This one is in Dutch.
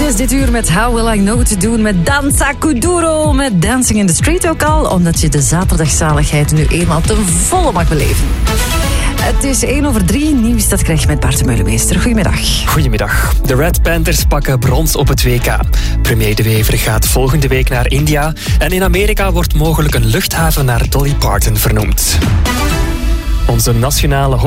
is dit uur met How Will I Know te doen met Danza Kuduro, met Dancing in the Street ook al, omdat je de zaterdagzaligheid nu eenmaal ten volle mag beleven. Het is 1:03, nieuws dat krijg je met Bart de Meulemeester. Goedemiddag. Goedemiddag. De Red Panthers pakken brons op het WK. Premier De Wever gaat volgende week naar India en in Amerika wordt mogelijk een luchthaven naar Dolly Parton vernoemd. Onze nationale